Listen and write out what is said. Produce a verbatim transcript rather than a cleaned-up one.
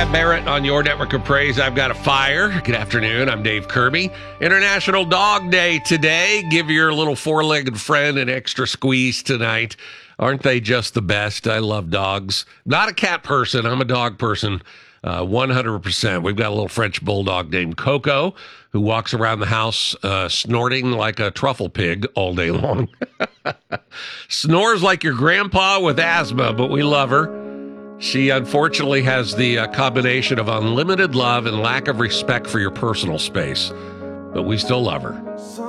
Pat Barrett on your network of praise. I've got a fire. Good afternoon. I'm Dave Kirby. International Dog Day today. Give your little four-legged friend an extra squeeze tonight. Aren't they just the best? I love dogs. Not a cat person. I'm a dog person. Uh, one hundred percent. We've got a little French bulldog named Coco who walks around the house uh, snorting like a truffle pig all day long. Snores like your grandpa with asthma, but we love her. She unfortunately has the uh, combination of unlimited love and lack of respect for your personal space, but we still love her.